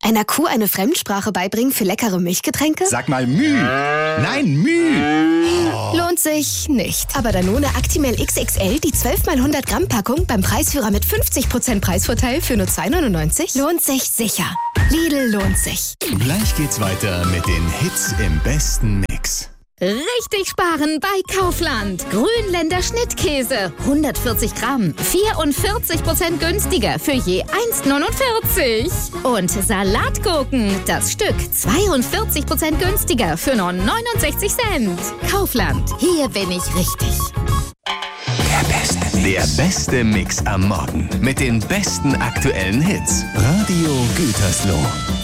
Einer Kuh eine Fremdsprache beibringen für leckere Milchgetränke? Sag mal Müh. Nein, Müh. Oh. Lohnt sich nicht. Aber Danone Actimel XXL, die 12 x 100 Gramm Packung beim Preisführer mit 50% Preisvorteil für nur 2,99? Lohnt sich sicher. Lidl lohnt sich. Gleich geht's weiter mit den Hits im besten Mix. Richtig sparen bei Kaufland. Grünländer Schnittkäse. 140 Gramm. 44% günstiger für je 1,49. Und Salatgurken. Das Stück 42% günstiger für nur 69 Cent. Kaufland. Hier bin ich richtig. Der beste Mix am Morgen. Mit den besten aktuellen Hits. Radio Gütersloh.